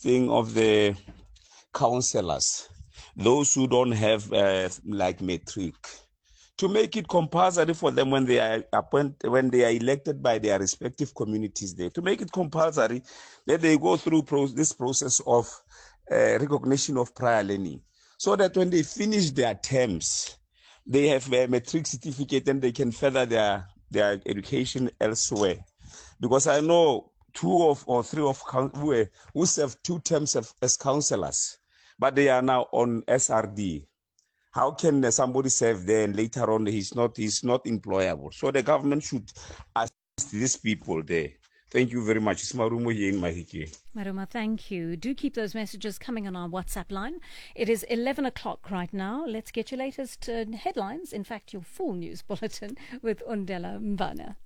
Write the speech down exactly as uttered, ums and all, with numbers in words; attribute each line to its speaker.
Speaker 1: thing of the councillors, those who don't have uh, like matric, to make it compulsory for them when they are appoint, when they are elected by their respective communities there, to make it compulsory that they go through pro this process of uh, recognition of prior learning, so that when they finish their terms, they have a matric certificate and they can further their, their education elsewhere. Because I know two of or three of who, who served two terms as, as councillors, but they are now on S R D. How can somebody serve there and later on he's not he's not employable? So the government should assist these people there. Thank you very much. It's Marumo here in Mahiki.
Speaker 2: Maruma, thank you. Do keep those messages coming on our WhatsApp line. It is eleven o'clock right now. Let's get your latest uh, headlines. In fact, your full news bulletin with Undela Mvana.